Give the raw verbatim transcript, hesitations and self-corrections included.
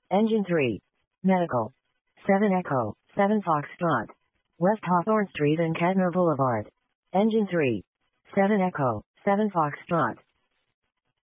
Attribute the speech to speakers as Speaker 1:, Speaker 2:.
Speaker 1: Engine three. Medical. seven Echo, seven Foxtrot. West Hawthorne Street and Kettner Boulevard. Engine three. seven Echo, seven Foxtrot.